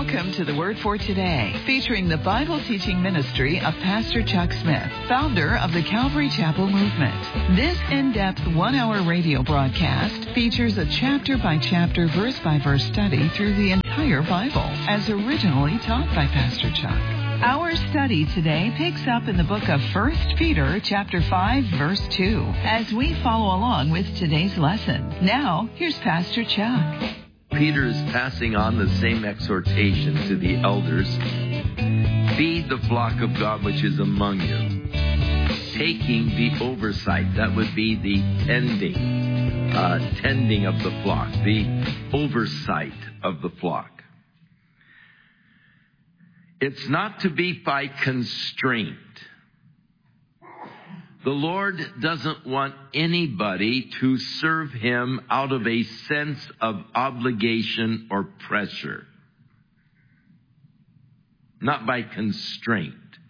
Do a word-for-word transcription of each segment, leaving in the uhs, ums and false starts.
Welcome to the Word for Today, featuring the Bible teaching ministry of Pastor Chuck Smith, founder of the Calvary Chapel Movement. This in-depth one-hour radio broadcast features a chapter-by-chapter, verse-by-verse study through the entire Bible, as originally taught by Pastor Chuck. Our study today picks up in the book of First Peter, chapter five, verse two, as we follow along with today's lesson. Now, here's Pastor Chuck. Peter is passing on the same exhortation to the elders. Feed the flock of God which is among you. Taking the oversight, that would be the tending, uh, tending of the flock, the oversight of the flock. It's not to be by constraint. The Lord doesn't want anybody to serve Him out of a sense of obligation or pressure. Not by constraint.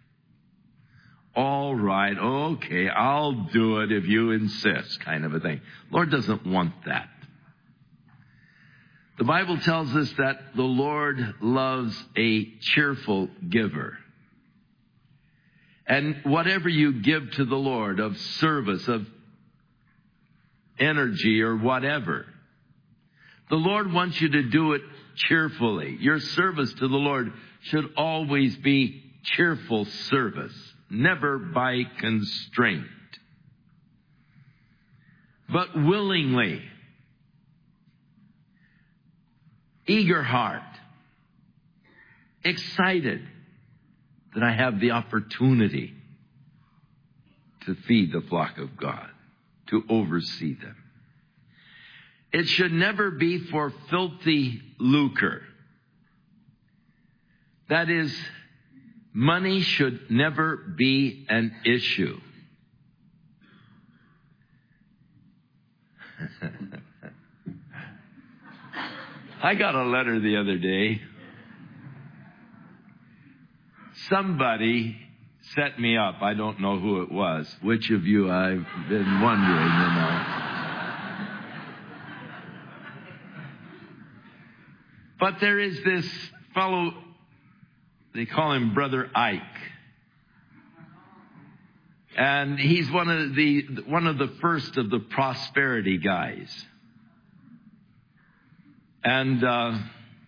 All right, okay, I'll do it if you insist, kind of a thing. Lord doesn't want that. The Bible tells us that the Lord loves a cheerful giver. And whatever you give to the Lord of service, of energy or whatever, the Lord wants you to do it cheerfully. Your service to the Lord should always be cheerful service, never by constraint, but willingly. Eager heart, excited that I have the opportunity to feed the flock of God, to oversee them. It should never be for filthy lucre. That is, money should never be an issue. I got a letter the other day. Somebody set me up. I don't know who it was. Which of you, I've been wondering, you know. But there is this fellow, they call him Brother Ike. And he's one of the one of the first of the prosperity guys. And uh,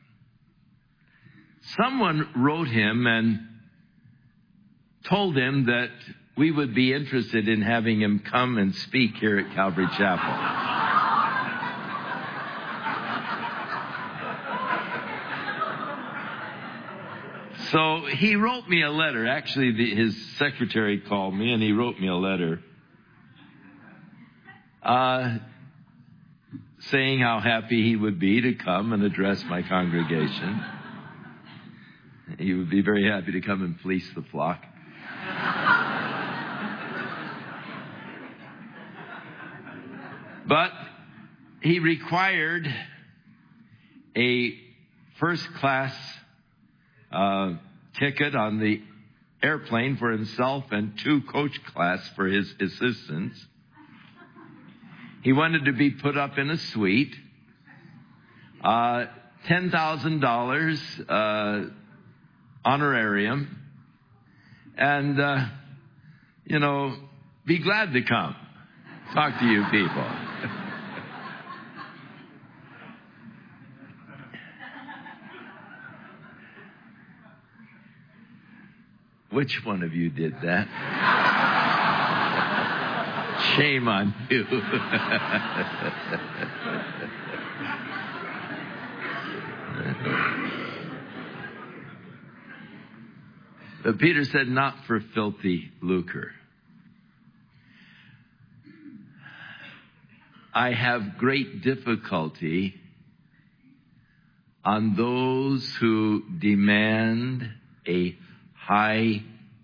someone wrote him and told him that we would be interested in having him come and speak here at Calvary Chapel. So he wrote me a letter. Actually, the, his secretary called me and he wrote me a letter. Uh... saying how happy he would be to come and address my congregation. He would be very happy to come and fleece the flock. But he required a first-class uh, ticket on the airplane for himself and two coach class for his assistants. He wanted to be put up in a suite, uh, ten thousand dollars uh, honorarium, and, uh, you know, be glad to come. Talk to you people. Which one of you did that? Shame on you. But Peter said, not for filthy lucre. I have great difficulty on those who demand a high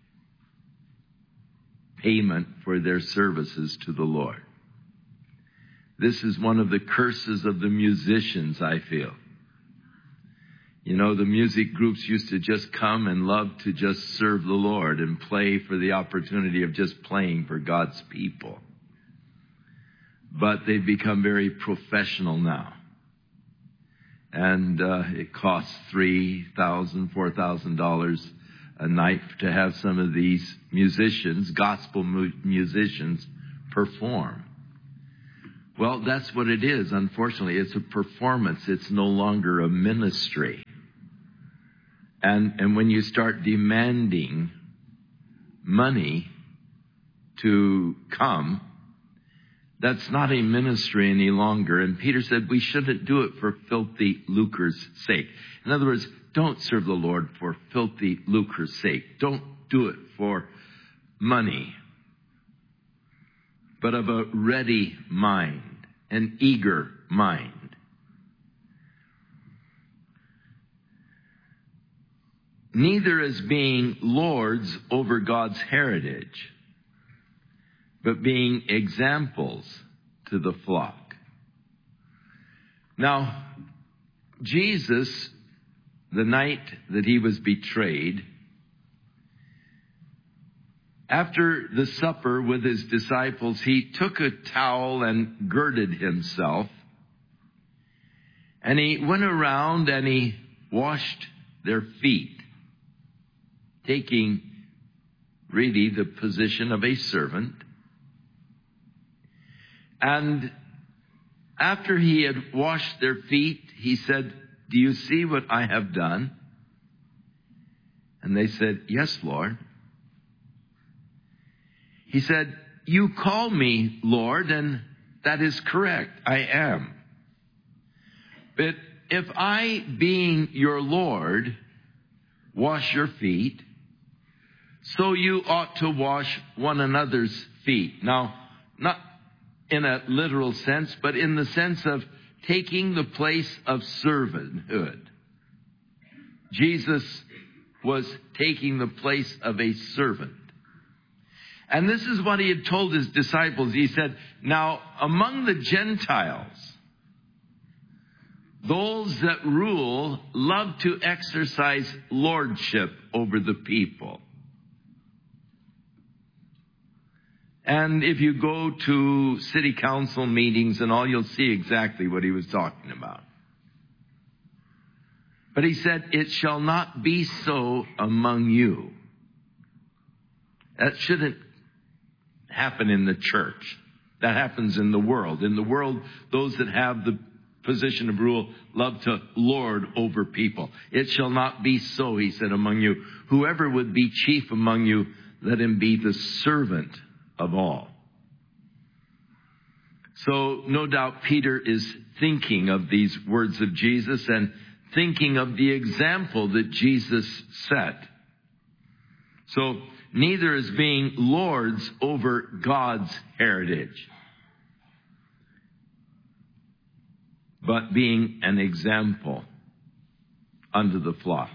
payment for their services to the Lord. This is one of the curses of the musicians, I feel. You know, the music groups used to just come and love to just serve the Lord and play for the opportunity of just playing for God's people. But they've become very professional now. And uh, it costs three thousand dollars, four thousand dollars a night to have some of these musicians, gospel mu- musicians, perform. Well, that's what it is, unfortunately. It's a performance. It's no longer a ministry. And, and when you start demanding money to come, that's not a ministry any longer. And Peter said we shouldn't do it for filthy lucre's sake. In other words, don't serve the Lord for filthy lucre's sake. Don't do it for money, but of a ready mind, an eager mind. Neither as being lords over God's heritage, but being examples to the flock. Now, Jesus, the night that he was betrayed, after the supper with his disciples, he took a towel and girded himself. And he went around and he washed their feet, taking really the position of a servant. And after he had washed their feet, he said, "Do you see what I have done?" And they said, "Yes, Lord." He said, "You call me Lord, and that is correct. I am. But if I, being your Lord, wash your feet, so you ought to wash one another's feet." Now, not in a literal sense, but in the sense of taking the place of servanthood. Jesus was taking the place of a servant. And this is what he had told his disciples. He said, "Now, among the Gentiles, those that rule love to exercise lordship over the people." And if you go to city council meetings and all, you'll see exactly what he was talking about. But he said, "It shall not be so among you." That shouldn't happen in the church. That happens in the world. In the world, those that have the position of rule love to lord over people. "It shall not be so," he said, "among you. Whoever would be chief among you, let him be the servant of all." So no doubt Peter is thinking of these words of Jesus and thinking of the example that Jesus set. So neither as being lords over God's heritage, but being an example unto the flock.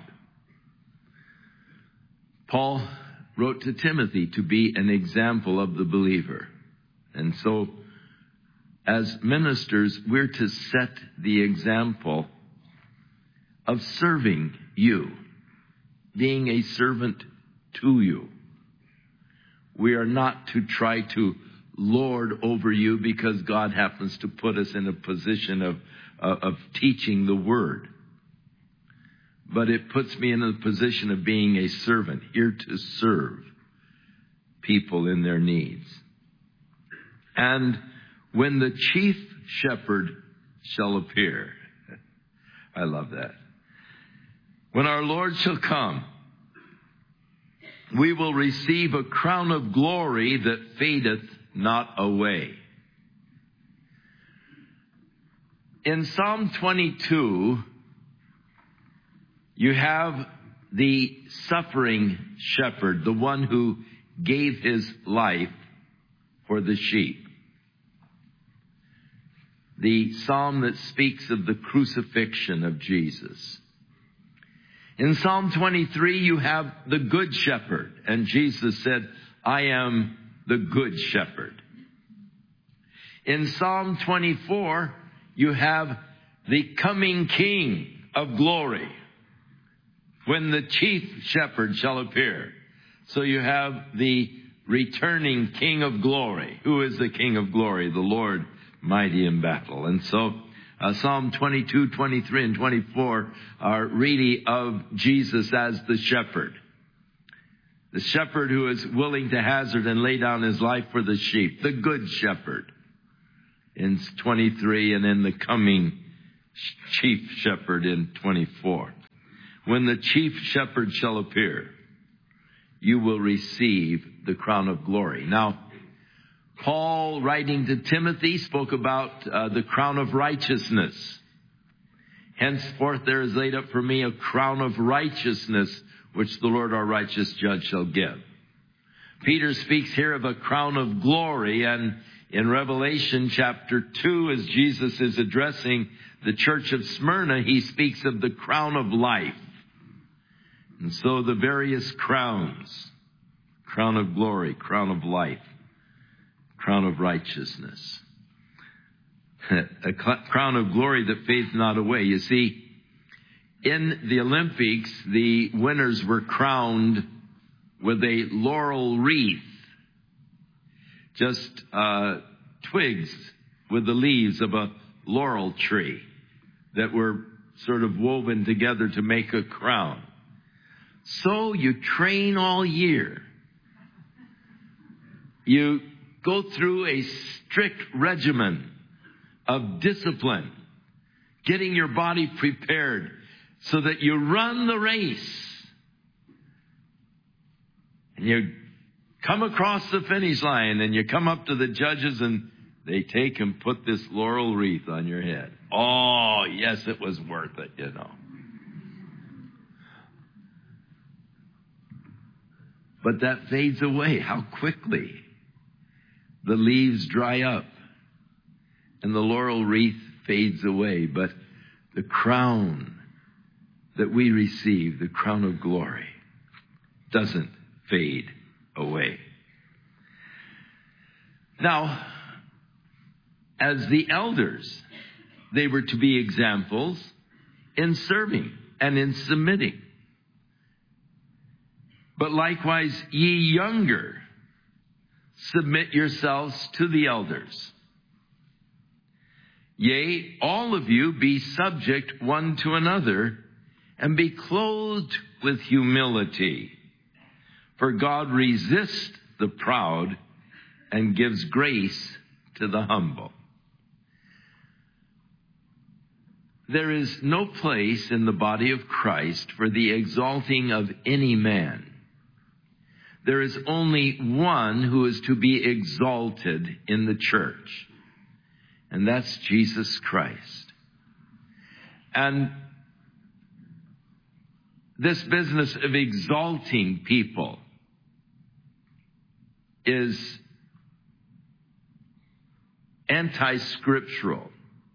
Paul wrote to Timothy to be an example of the believer. And so, as ministers, we're to set the example of serving you, being a servant to you. We are not to try to lord over you because God happens to put us in a position of, uh, of teaching the Word. But it puts me in a position of being a servant, here to serve people in their needs. And when the chief shepherd shall appear, I love that. When our Lord shall come, we will receive a crown of glory that fadeth not away. In Psalm twenty-two, you have the suffering shepherd, the one who gave his life for the sheep. The psalm that speaks of the crucifixion of Jesus. In Psalm twenty-three, you have the good shepherd, and Jesus said, "I am the good shepherd." In Psalm twenty-four, you have the coming King of glory, when the chief shepherd shall appear. So you have the returning King of glory. Who is the King of glory? The Lord mighty in battle. And so Uh, Psalm twenty-two, twenty-three, and twenty-four are really of Jesus as the shepherd. The shepherd who is willing to hazard and lay down his life for the sheep. The good shepherd in twenty-three, and in the coming chief shepherd in twenty-four. When the chief shepherd shall appear, you will receive the crown of glory. Now, Paul, writing to Timothy, spoke about uh, the crown of righteousness. Henceforth there is laid up for me a crown of righteousness, which the Lord our righteous judge shall give. Peter speaks here of a crown of glory, and in Revelation chapter two, as Jesus is addressing the church of Smyrna, he speaks of the crown of life. And so the various crowns, crown of glory, crown of life, crown of righteousness, a crown of glory that fades not away. You see, in the Olympics, the winners were crowned with a laurel wreath, just uh, twigs with the leaves of a laurel tree that were sort of woven together to make a crown. So you train all year. You go through a strict regimen of discipline, getting your body prepared so that you run the race. And you come across the finish line and you come up to the judges and they take and put this laurel wreath on your head. Oh, yes, it was worth it, you know. But that fades away. How quickly the leaves dry up and the laurel wreath fades away. But the crown that we receive, the crown of glory, doesn't fade away. Now, as the elders, they were to be examples in serving and in submitting. But likewise, ye younger, submit yourselves to the elders. Yea, all of you be subject one to another, and be clothed with humility. For God resists the proud and gives grace to the humble. There is no place in the body of Christ for the exalting of any man. There is only one who is to be exalted in the church, and that's Jesus Christ. And this business of exalting people is anti-scriptural.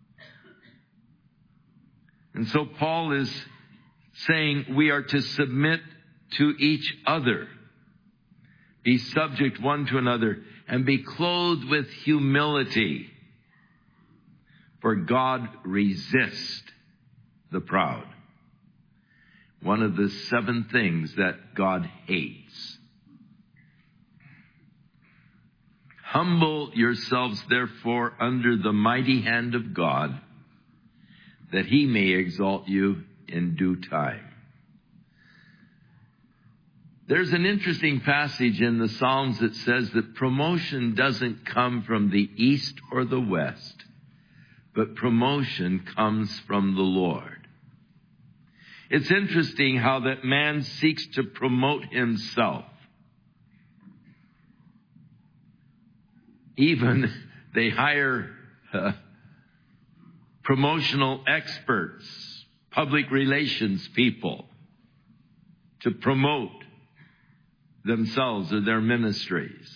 And so Paul is saying we are to submit to each other, be subject one to another, and be clothed with humility. For God resists the proud. One of the seven things that God hates. Humble yourselves, therefore, under the mighty hand of God, that he may exalt you in due time. There's an interesting passage in the Psalms that says that promotion doesn't come from the east or the west, but promotion comes from the Lord. It's interesting how that man seeks to promote himself. Even they hire uh, promotional experts, public relations people, to promote themselves or their ministries.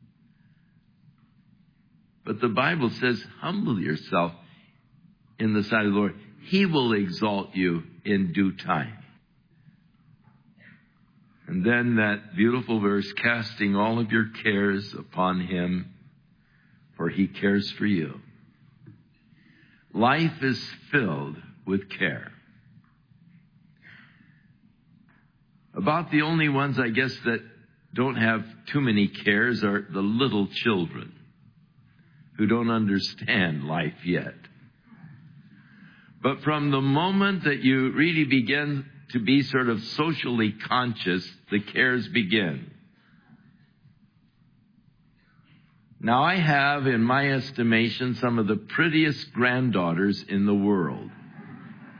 But the Bible says, humble yourself in the sight of the Lord. He will exalt you in due time. And then that beautiful verse, casting all of your cares upon him, for he cares for you. Life is filled with care. About the only ones, I guess, that don't have too many cares are the little children who don't understand life yet. But from the moment that you really begin to be sort of socially conscious, the cares begin. Now, I have, in my estimation, some of the prettiest granddaughters in the world.